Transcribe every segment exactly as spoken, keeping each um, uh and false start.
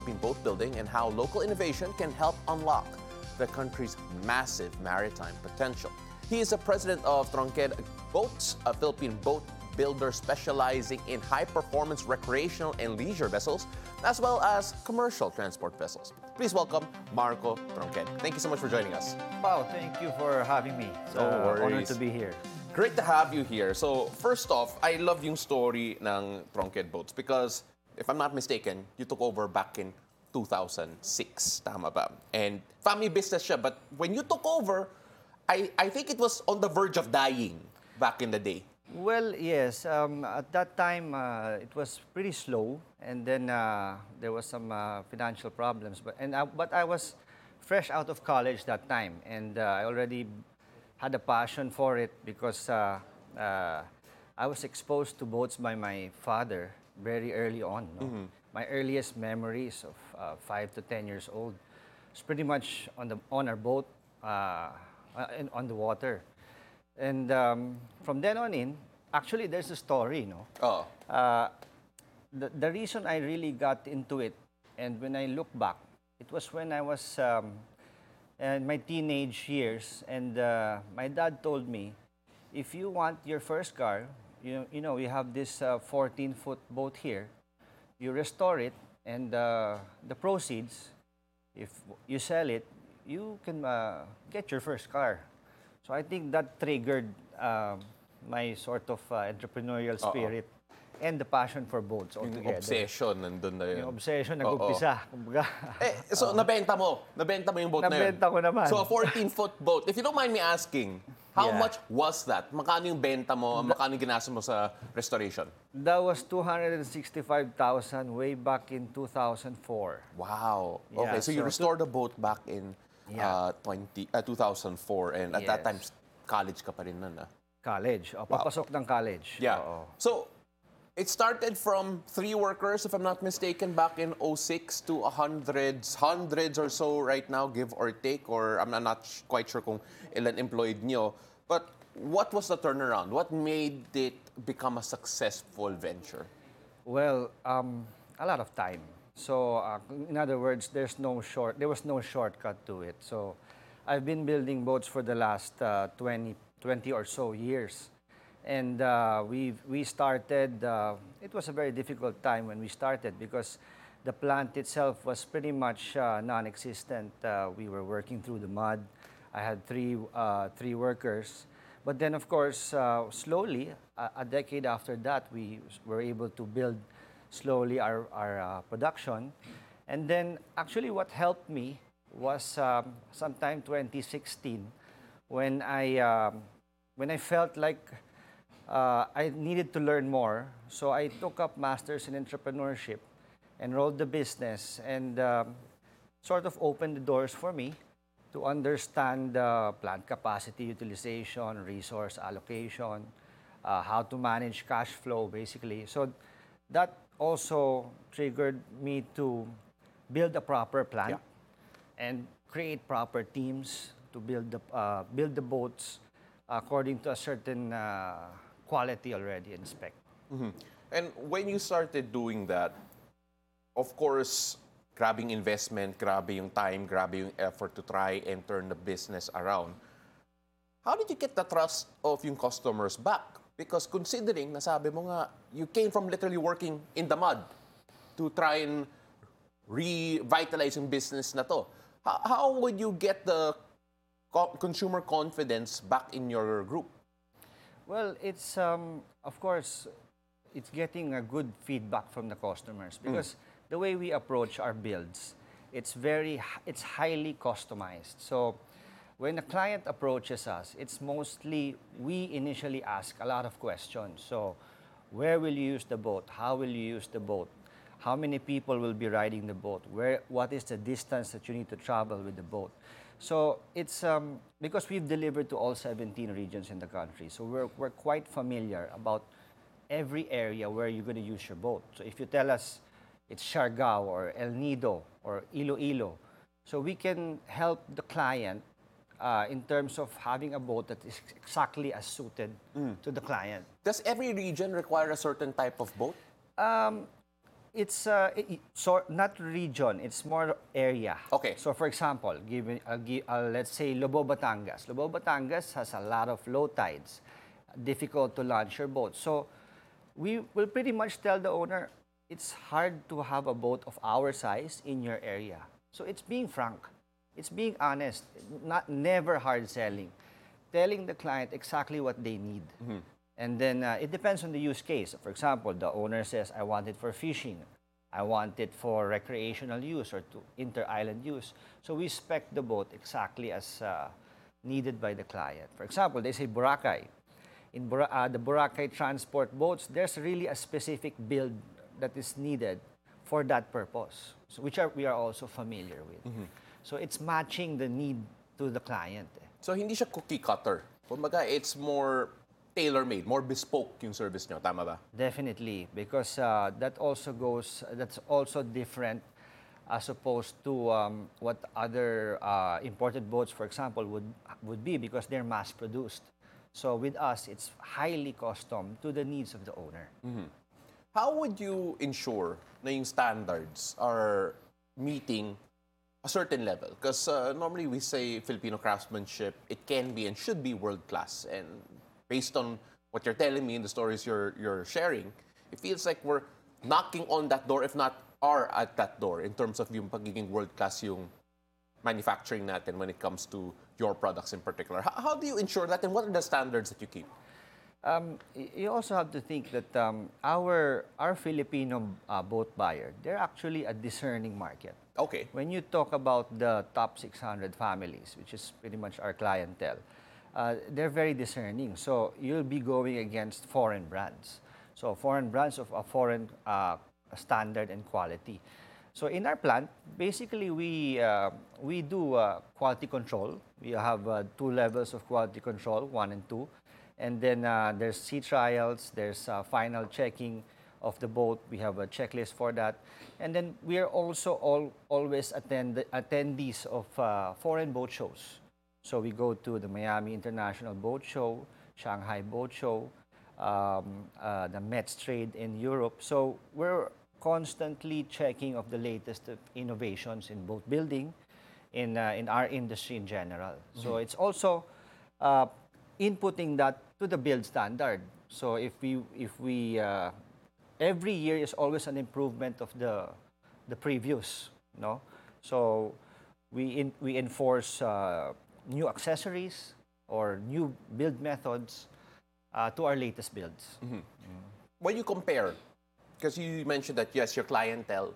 Philippine boat building and how local innovation can help unlock the country's massive maritime potential. He is the president of Tronqued Boats, a Philippine boat builder specializing in high-performance recreational and leisure vessels, as well as commercial transport vessels. Please welcome Marco Tronqued. Thank you so much for joining us. Wow, thank you for having me. It's No an honor worries. to be here. Great to have you here. So, first off, I love yung story ng Tronqued Boats because, if I'm not mistaken, you took over back in two thousand six, tama ba? And family business siya, but when you took over, I, I think it was on the verge of dying back in the day. Well, yes. Um, at that time, uh, it was pretty slow, and then uh, there was some uh, financial problems. But and I, but I was fresh out of college that time, and uh, I already had a passion for it because uh, uh, I was exposed to boats by my father very early on. No? My earliest memories of uh, five to ten years old was pretty much on the on our boat, uh, uh, in, on the water. And um, from then on in, actually, there's a story, no? Oh. Uh, the, the reason I really got into it, and when I look back, it was when I was um, in my teenage years, and uh, my dad told me, if you want your first car, you, you know, you have this fourteen-foot boat here, you restore it, and uh, the proceeds, if you sell it, you can uh, get your first car. So I think that triggered um, my sort of uh, entrepreneurial spirit and the passion for boats Yung altogether. obsession, nandun na yun. Yung obsession Oo. nag-umpisa. Kumbaga, Eh, so, nabenta mo. Nabenta mo yung boat na yun. Nabenta ko naman. So, a fourteen-foot boat. If you don't mind me asking, how Yeah. much was that? Magkano yung benta mo? Magkano yung ginasa mo sa restoration? that was two hundred sixty-five thousand way back in two thousand four. Wow. Yeah, Okay, so you so- restored the boat back in Yeah. uh, twenty, uh, two thousand four. And at that time, Yes. college ka pa rin nun, ah. College. O, papasok ng college. Yeah. Oo. So, it started from three workers, if I'm not mistaken, back in oh six to hundreds, hundreds or so right now, give or take, or I'm not, not sh- quite sure kung ilan employed nyo. But what was the turnaround? What made it become a successful venture? Well, um, a lot of time. So, uh, in other words, there's no short. There was no shortcut to it. So, I've been building boats for the last uh, twenty, twenty or so years, and uh, we we started. Uh, it was a very difficult time when we started because the plant itself was pretty much uh, non-existent. Uh, we were working through the mud. I had three uh, three workers. But then, of course, uh, slowly, a, a decade after that, we were able to build slowly our, our uh, production. And then, actually, what helped me was um, sometime twenty sixteen, when I, um, when I felt like uh, I needed to learn more. So I took up Masters in Entrepreneurship, enrolled the business, and um, sort of opened the doors for me to understand uh, plant capacity utilization, resource allocation, uh, how to manage cash flow, basically. So that also triggered me to build a proper plant and create proper teams to build the, uh, build the boats according to a certain uh, quality already and spec. And when you started doing that, of course, grabbing investment, grabe yung time, grabe yung effort to try and turn the business around. How did you get the trust of yung customers back? Because considering, nasabi mo nga, you came from literally working in the mud to try and revitalize yung business na to. How, how would you get the co- consumer confidence back in your group? Well, it's um, of course, it's getting a good feedback from the customers because the way we approach our builds, it's very, h- it's highly customized. So, when a client approaches us, it's mostly we initially ask a lot of questions. So, where will you use the boat? How will you use the boat? How many people will be riding the boat? Where, what is the distance that you need to travel with the boat? So it's um, because we've delivered to all seventeen regions in the country. So we're, we're quite familiar about every area where you're going to use your boat. So if you tell us it's Siargao or El Nido or Iloilo, so we can help the client uh, in terms of having a boat that is exactly as suited to the client. Does every region require a certain type of boat? Um, It's uh, i- i- so not region. It's more area. Okay. So, for example, given I'll gi- uh, let's say Lobo Batangas. Lobo Batangas has a lot of low tides, difficult to launch your boat. So, we will pretty much tell the owner it's hard to have a boat of our size in your area. So, it's being frank. It's being honest. Not never hard selling. Telling the client exactly what they need. And then uh, it depends on the use case. For example, the owner says, I want it for fishing. I want it for recreational use or to inter-island use. So we spec the boat exactly as uh, needed by the client. For example, they say Boracay. In Bora- uh, the Boracay transport boats, there's really a specific build that is needed for that purpose, so which are, we are also familiar with. So it's matching the need to the client. eh. So hindi siya cookie cutter. Kumbaga, it's more tailor-made, more bespoke yung service nyo. Tama ba? Definitely, because uh, that also goes, that's also different as opposed to um, what other uh, imported boats, for example, would, would be because they're mass produced. So with us, it's highly custom to the needs of the owner. How would you ensure na yung standards are meeting a certain level? Because uh, normally we say Filipino craftsmanship, it can be and should be world-class. And based on what you're telling me and the stories you're, you're sharing, it feels like we're knocking on that door, if not are at that door, in terms of yung pagiging world-class yung manufacturing natin when it comes to your products in particular. How, how do you ensure that, and what are the standards that you keep? Um, y- you also have to think that um, our, our Filipino uh, boat buyer, they're actually a discerning market. Okay. When you talk about the top six hundred families, which is pretty much our clientele, uh, they're very discerning. So you'll be going against foreign brands. So foreign brands of a foreign uh, standard and quality. So in our plant, basically we uh, we do uh, quality control. We have uh, two levels of quality control, one and two, and then uh, there's sea trials. There's uh, final checking of the boat. We have a checklist for that, and then we are also all always attend attendees of uh, foreign boat shows. So we go to the Miami International Boat Show, Shanghai Boat Show, um, uh, the Mets Trade in Europe. So we're constantly checking of the latest of innovations in boat building, in uh, in our industry in general. So it's also uh, inputting that to the build standard. So if we if we uh, every year is always an improvement of the the previous, no? So we in, we enforce uh, new accessories or new build methods uh, to our latest builds. When you compare, because you mentioned that yes, your clientele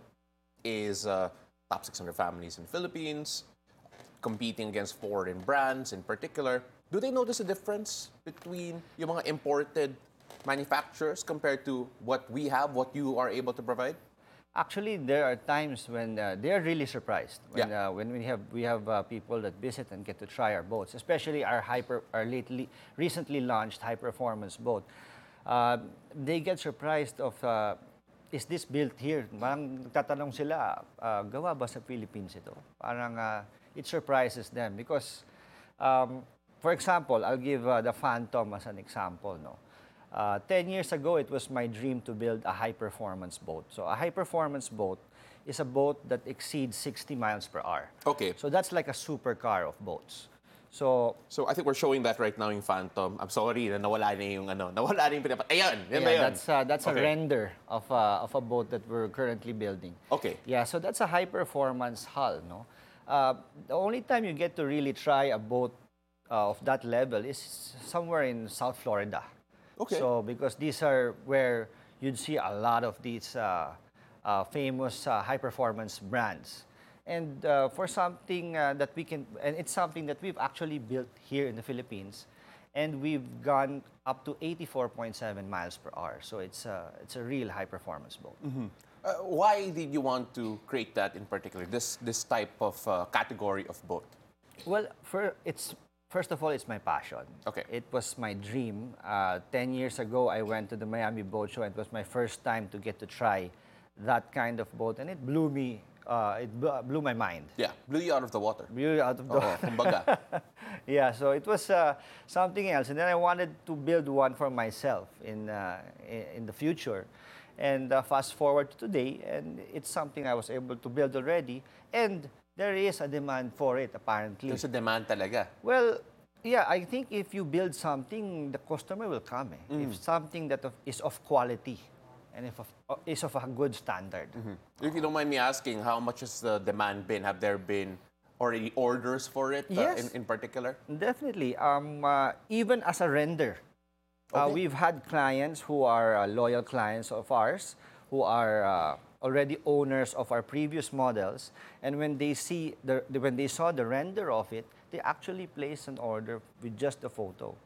is uh, top six hundred families in the Philippines, competing against foreign brands in particular. Do they notice a difference between yung mga imported manufacturers compared to what we have, what you are able to provide? Actually, there are times when uh, they are really surprised when Yeah. uh, when we have we have uh, people that visit and get to try our boats, especially our hyper our lately recently launched high performance boat. Uh, they get surprised of uh, is this built here? Parang nagtatanong sila, uh, gawa ba sa Philippines ito? Parang uh, it surprises them because, um, for example, I'll give uh, the Phantom as an example. No, uh, ten years ago, it was my dream to build a high-performance boat. So a high-performance boat is a boat that exceeds sixty miles per hour. Okay. So that's like a supercar of boats. So So I think we're showing that right now in Phantom. I'm sorry na nawala na yung ano, nawala na yung pinapat. Ayan, yan ba yeah, yun? that's uh, that's a Okay. render of a, of a boat that we're currently building. Okay. Yeah, so that's a high performance hull, no? Uh, the only time you get to really try a boat uh, of that level is somewhere in South Florida. Okay. So because these are where you'd see a lot of these uh, uh, famous uh, high performance brands. And uh, for something uh, that we can, and it's something that we've actually built here in the Philippines, and we've gone up to eighty-four point seven miles per hour. So it's a, it's a real high performance boat. Uh, why did you want to create that in particular, this this type of uh, category of boat? Well, for it's first of all, it's my passion. Okay. It was my dream. Uh, Ten years ago, I went to the Miami Boat Show. It was my first time to get to try that kind of boat, and it blew me. Uh, it bl- blew my mind. Yeah, blew you out of the water. Blew out of the. Oo, kumbaga. Yeah, so it was uh, something else, and then I wanted to build one for myself in uh, i- in the future, And uh, fast forward to today, and it's something I was able to build already, and there is a demand for it, apparently. There's a demand talaga. Well, yeah, I think if you build something, the customer will come. Eh. If something that of, is of quality and if of, uh, is of a good standard. If you don't mind me asking, how much has the demand been? Have there been already orders for it uh, Yes. in, in particular? Definitely. Um, uh, even as a render, uh, Okay. we've had clients who are uh, loyal clients of ours, who are uh, already owners of our previous models, and when they see the, the when they saw the render of it, they actually place an order with just the photo.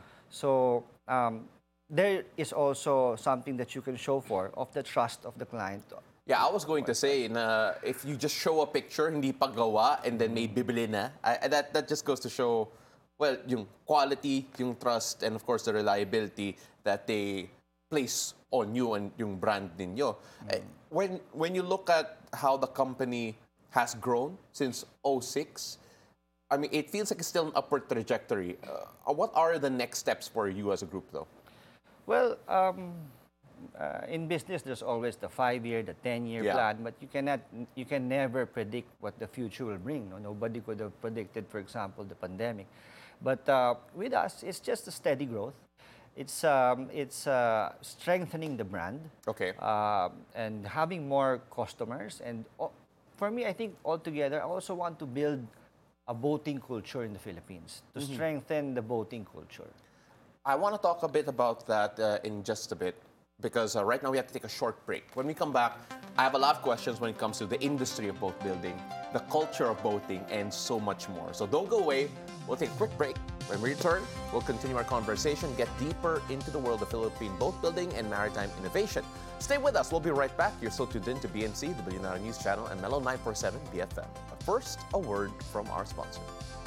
So um, there is also something that you can show for of the trust of the client. Yeah, I was going to say, na, if you just show a picture, hindi pa gawa, and then may bibili na, I, that, that just goes to show, well, yung quality, yung trust, and of course the reliability that they place on you and yung brand ninyo. Eh, When, when you look at how the company has grown since oh six, I mean, it feels like it's still an upward trajectory. Uh, what are the next steps for you as a group, though? Well, um, uh, in business, there's always the five-year, the ten-year Yeah. plan, but you cannot, you can never predict what the future will bring. No? Nobody could have predicted, for example, the pandemic. But uh, with us, it's just a steady growth. It's um, it's uh, strengthening the brand. Okay. uh, and having more customers. And uh, for me, I think altogether, I also want to build a boating culture in the Philippines to strengthen the boating culture. I want to talk a bit about that uh, in just a bit because uh, right now we have to take a short break. When we come back, I have a lot of questions when it comes to the industry of boat building, the culture of boating, and so much more. So don't go away. We'll take a quick break. When we return, we'll continue our conversation, get deeper into the world of Philippine boat building and maritime innovation. Stay with us. We'll be right back. You're so tuned in to B N C, the Billionaire News Channel, and Mellow nine four seven B F M. But first, a word from our sponsor.